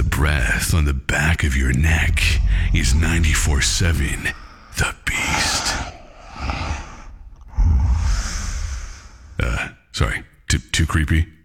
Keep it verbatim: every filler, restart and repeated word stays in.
the breath on the back of your neck is ninety-four seven The Beast. Uh, sorry, too, too creepy?